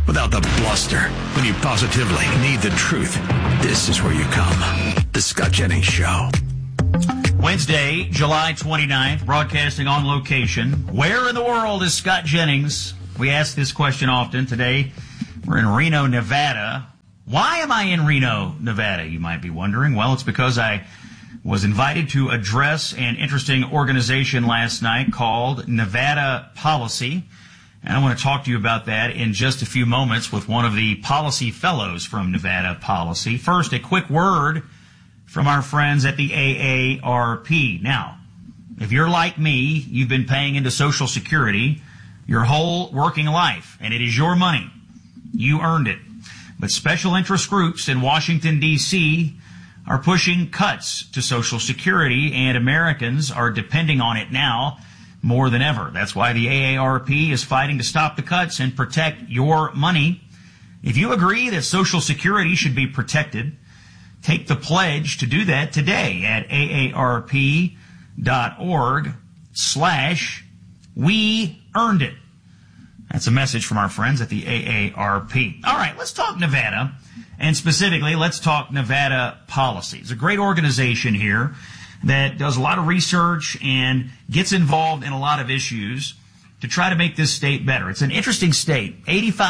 without the bluster. When you positively need the truth, this is where you come. The Scott Jennings Show. Wednesday, July 29th, broadcasting on location. Where in the world is Scott Jennings? We ask this question often. Today, we're in Reno, Nevada. Why am I in Reno, Nevada, you might be wondering? Well, it's because I was invited to address an interesting organization last night called Nevada Policy. And I want to talk to you about that in just a few moments with one of the policy fellows from Nevada Policy. First, a quick word from our friends at the AARP. Now, if you're like me, you've been paying into Social Security your whole working life, and it is your money. You earned it. But special interest groups in Washington, D.C. are pushing cuts to Social Security, and Americans are depending on it now more than ever. That's why the AARP is fighting to stop the cuts and protect your money. If you agree that Social Security should be protected, take the pledge to do that today at aarp.org/we earned it. That's a message from our friends at the AARP. All right, let's talk Nevada, and specifically, let's talk Nevada Policy. It's a great organization here that does a lot of research and gets involved in a lot of issues to try to make this state better. It's an interesting state.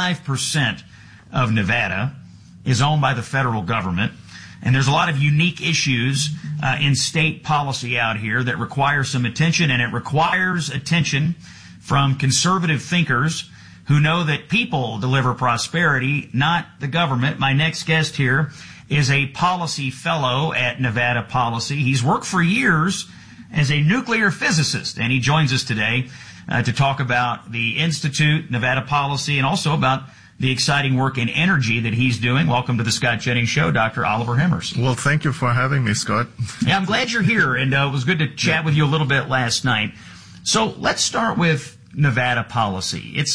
85% of Nevada is owned by the federal government, and there's a lot of unique issues in state policy out here that require some attention, and it requires attention from conservative thinkers who know that people deliver prosperity, not the government. My next guest here is a policy fellow at Nevada Policy. He's worked for years as a nuclear physicist, and he joins us today to talk about the Institute, Nevada Policy, and also about the exciting work in energy that he's doing. Welcome to the Scott Jennings Show, Dr. Oliver Hemmers. Well, thank you for having me, Scott. Yeah, I'm glad you're here, and it was good to chat with you a little bit last night. So let's start with Nevada Policy. It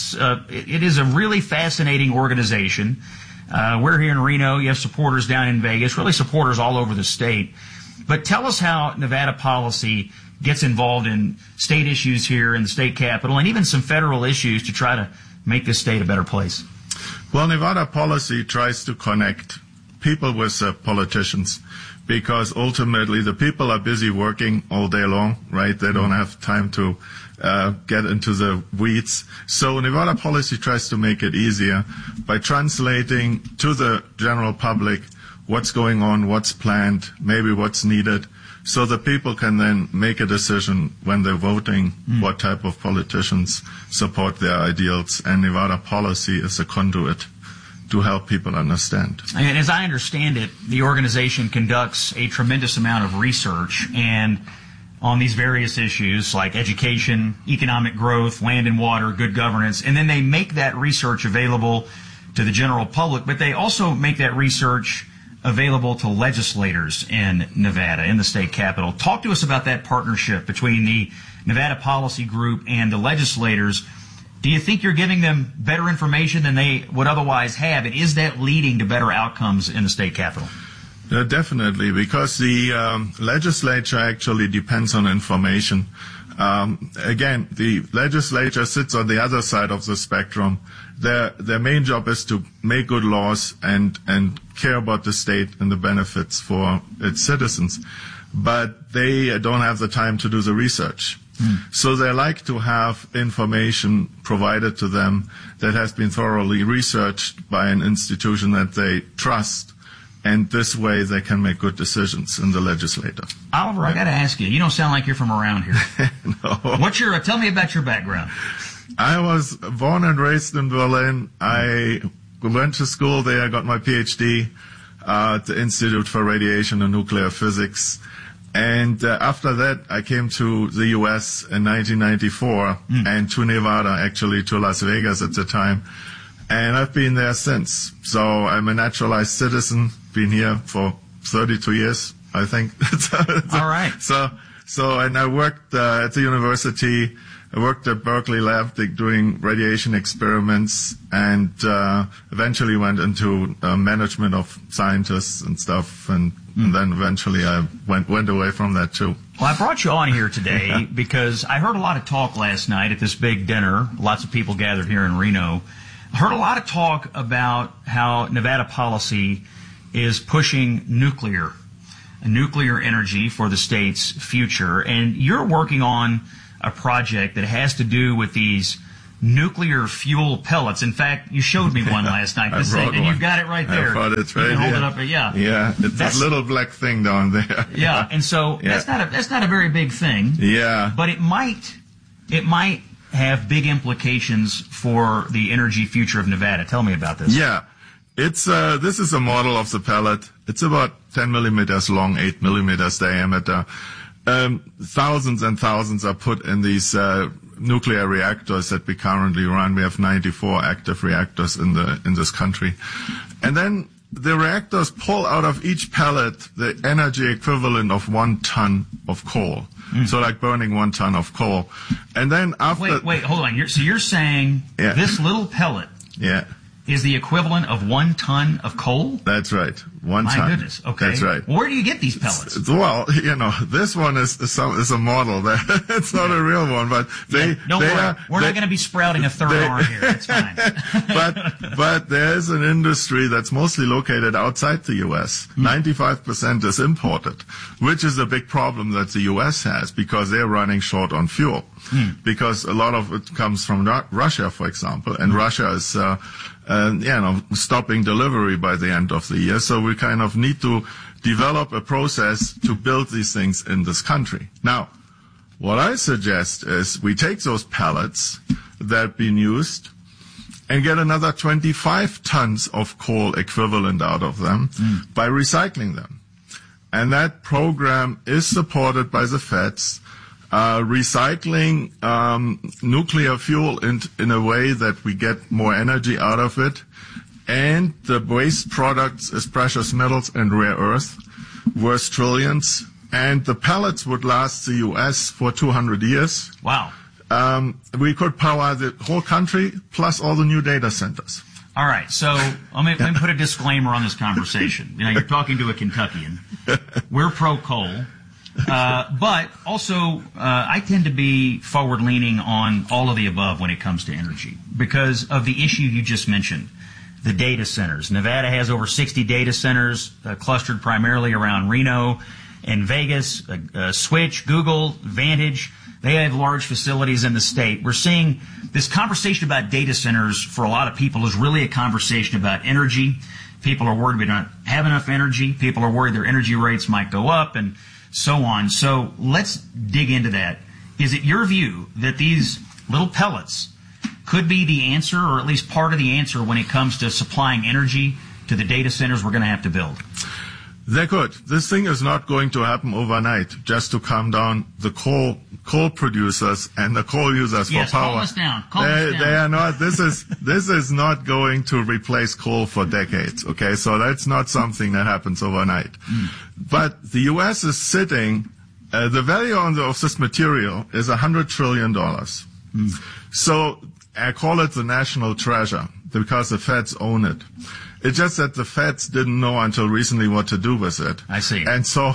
is a really fascinating organization. We're here in Reno. You have supporters down in Vegas, really supporters all over the state. But tell us how Nevada Policy gets involved in state issues here in the state capitol and even some federal issues to try to make this state a better place. Well, Nevada Policy tries to connect people with politicians, because ultimately the people are busy working all day long, right? They don't have time to get into the weeds. So Nevada Policy tries to make it easier by translating to the general public what's going on, what's planned, maybe what's needed, so that people can then make a decision when they're voting what type of politicians support their ideals. And Nevada Policy is a conduit to help people understand. And as I understand it, the organization conducts a tremendous amount of research and on these various issues like education, economic growth, land and water, good governance, and then they make that research available to the general public, but they also make that research available to legislators in Nevada, in the state capitol. Talk to us about that partnership between the Nevada Policy Group and the legislators. Do you think you're giving them better information than they would otherwise have, and is that leading to better outcomes in the state capitol? Definitely, because the legislature actually depends on information. Again, the legislature sits on the other side of the spectrum. Their main job is to make good laws and care about the state and the benefits for its citizens. But they don't have the time to do the research. So they like to have information provided to them that has been thoroughly researched by an institution that they trust, and this way they can make good decisions in the legislature. Oliver, I got to ask you, you don't sound like you're from around here. No. Tell me about your background. I was born and raised in Berlin. I went to school there, got my PhD at the Institute for Radiation and Nuclear Physics. And after that, I came to the U.S. in 1994 and to Nevada, actually to Las Vegas at the time. And I've been there since. So I'm a naturalized citizen, been here for 32 years, I think. All right. So, and I worked at the university. I worked at Berkeley Lab doing radiation experiments, and eventually went into management of scientists and stuff, and then eventually I went away from that too. Well, I brought you on here today because I heard a lot of talk last night at this big dinner. Lots of people gathered here in Reno Heard a lot of talk about how Nevada policy is pushing nuclear energy for the state's future. And you're working on a project that has to do with these nuclear fuel pellets. In fact, you showed me one last night. This thing, and you've got it right there. I brought it right you can hold here. it up. Yeah. Yeah, it's that little black thing down there. Yeah, and so that's not a very big thing. Yeah. But it might have big implications for the energy future of Nevada. Tell me about this. Yeah. It's this is a model of the pellet. It's about 10 millimeters long, 8 millimeters diameter. Thousands and thousands are put in these nuclear reactors that we currently run. We have 94 active reactors in this country. And then the reactors pull out of each pellet the energy equivalent of 1 ton of coal. So like burning 1 ton of coal. And then after... Wait, hold on. So you're saying this little pellet is the equivalent of 1 ton of coal? That's right. 1 ton. My goodness. Okay. That's right. Where do you get these pellets? Well, this one is a model. It's not a real one, but We're not going to be sprouting a third arm here. It's fine. but there's an industry that's mostly located outside the U.S. 95% is imported, which is a big problem that the U.S. has because they're running short on fuel. Because a lot of it comes from Russia, for example, and Russia is stopping delivery by the end of the year. So we kind of need to develop a process to build these things in this country. Now, what I suggest is we take those pellets that have been used and get another 25 tons of coal equivalent out of them by recycling them. And that program is supported by the feds. Recycling nuclear fuel in a way that we get more energy out of it, and the waste products as precious metals and rare earth worth trillions, and the pellets would last the U.S. for 200 years. Wow. We could power the whole country plus all the new data centers. All right, so let me put a disclaimer on this conversation. You're talking to a Kentuckian. We're pro-coal. But also, I tend to be forward-leaning on all of the above when it comes to energy because of the issue you just mentioned, the data centers. Nevada has over 60 data centers clustered primarily around Reno and Vegas, Switch, Google, Vantage. They have large facilities in the state. We're seeing this conversation about data centers for a lot of people is really a conversation about energy. People are worried we don't have enough energy. People are worried their energy rates might go up and so on. So let's dig into that. Is it your view that these little pellets could be the answer, or at least part of the answer, when it comes to supplying energy to the data centers we're going to have to build? They could. This thing is not going to happen overnight just to calm down the coal producers and the coal users for power. Calm us down. They are not. This is not going to replace coal for decades. Okay, so that's not something that happens overnight. But the U.S. is sitting. The value of this material is $100 trillion. So I call it the national treasure because the feds own it. It's just that the feds didn't know until recently what to do with it. I see. And so,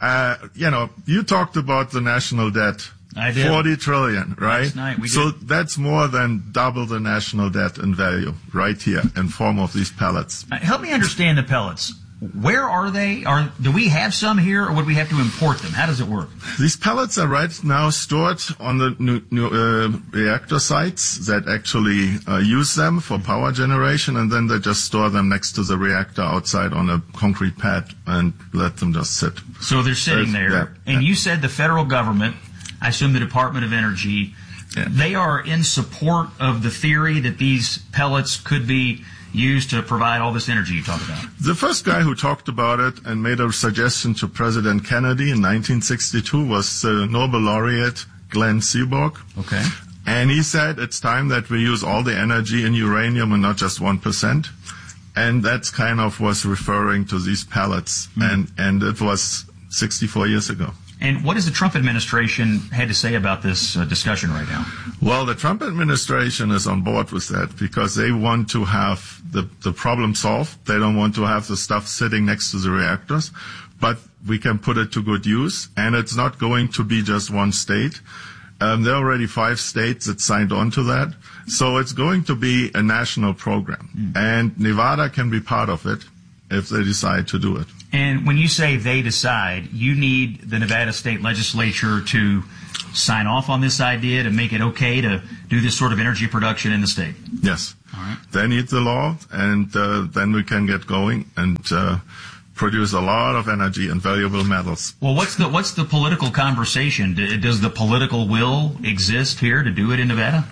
you talked about the national debt. I did. 40 trillion, right? Last night we did. So that's more than double the national debt in value right here in form of these pellets. Help me understand the pellets. Where are they? Do we have some here, or would we have to import them? How does it work? These pellets are right now stored on the new reactor sites that actually use them for power generation, and then they just store them next to the reactor outside on a concrete pad and let them just sit. So they're sitting there. And you said the federal government, I assume the Department of Energy, they are in support of the theory that these pellets could be used to provide all this energy you talk about. The first guy who talked about it and made a suggestion to President Kennedy in 1962 was Nobel laureate Glenn Seaborg. Okay. And he said it's time that we use all the energy in uranium and not just 1%. And that's kind of was referring to these pellets. And it was 64 years ago. And what does the Trump administration had to say about this discussion right now? Well, the Trump administration is on board with that because they want to have the problem solved. They don't want to have the stuff sitting next to the reactors, but we can put it to good use. And it's not going to be just one state. There are already 5 states that signed on to that. So it's going to be a national program. And Nevada can be part of it if they decide to do it. And when you say they decide, you need the Nevada State Legislature to sign off on this idea to make it okay to do this sort of energy production in the state? Yes. All right. They need the law, and then we can get going and produce a lot of energy and valuable metals. Well, what's the political conversation? Does the political will exist here to do it in Nevada?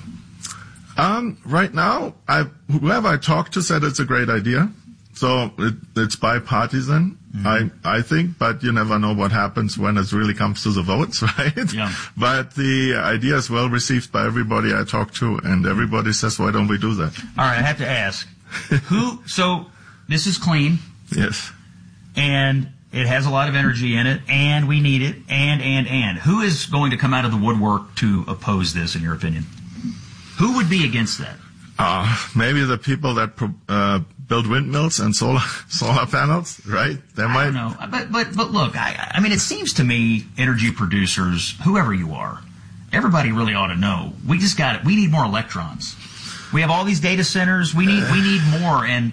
Right now, whoever I talked to said it's a great idea. So it's bipartisan, I think, but you never know what happens when it really comes to the votes, right? Yeah. But the idea is well received by everybody I talk to, and everybody says, why don't we do that? All right, I have to ask, so this is clean. Yes. And it has a lot of energy in it, and we need it, and. Who is going to come out of the woodwork to oppose this, in your opinion? Who would be against that? Maybe the people that build windmills and solar panels, right? I don't know. But look, I mean, it seems to me energy producers, whoever you are, everybody really ought to know. We need more electrons. We have all these data centers. We need more, and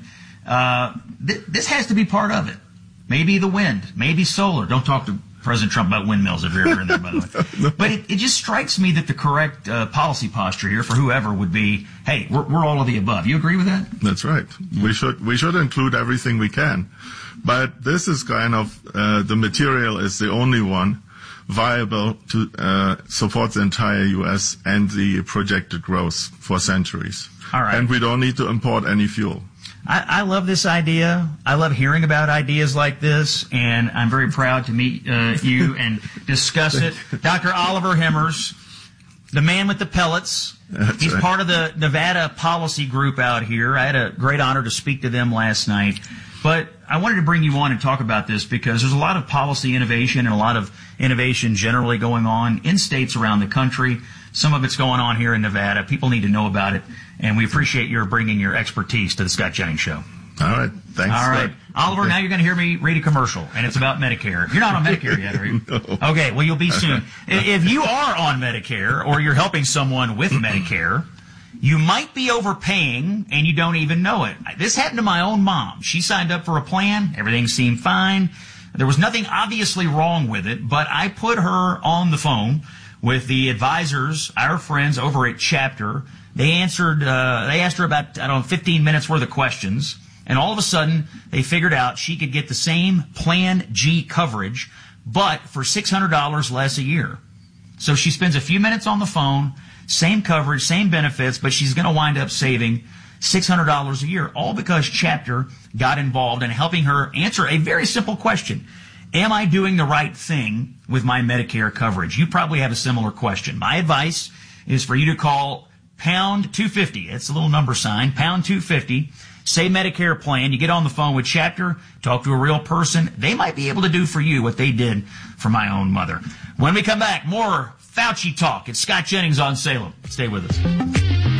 this has to be part of it. Maybe the wind, maybe solar. Don't talk to President Trump about windmills if you're ever in there, by the way. No. But it just strikes me that the correct policy posture here for whoever would be, hey, we're all of the above. You agree with that? That's right. We should include everything we can. But this is kind of, the material is the only one viable to support the entire U.S. and the projected growth for centuries. All right. And we don't need to import any fuel. I love this idea. I love hearing about ideas like this, and I'm very proud to meet you and discuss it. Dr. Oliver Hemmers, the man with the pellets. He's right. part of the Nevada policy group out here. I had a great honor to speak to them last night. But I wanted to bring you on and talk about this because there's a lot of policy innovation and a lot of innovation generally going on in states around the country. Some of it's going on here in Nevada. People need to know about it, and we appreciate your bringing your expertise to the Scott Jennings Show. All right. Thanks. All right. Scott. Oliver, Okay. now you're going to hear me read a commercial, and it's about Medicare. You're not on Medicare yet, are you? No. Okay, well, you'll be soon. If you are on Medicare or you're helping someone with Medicare, you might be overpaying and you don't even know it. This happened to my own mom. She signed up for a plan. Everything seemed fine. There was nothing obviously wrong with it, but I put her on the phone with the advisors, our friends over at Chapter. They asked her about, 15 minutes worth of questions. And all of a sudden, they figured out she could get the same Plan G coverage, but for $600 less a year. So she spends a few minutes on the phone, same coverage, same benefits, but she's going to wind up saving $600 a year, all because Chapter got involved in helping her answer a very simple question. Am I doing the right thing with my Medicare coverage? You probably have a similar question. My advice is for you to call pound 250. It's a little number sign, pound 250. Say Medicare plan. You get on the phone with Chapter, talk to a real person. They might be able to do for you what they did for my own mother. When we come back, more Fauci talk. It's Scott Jennings on Salem. Stay with us.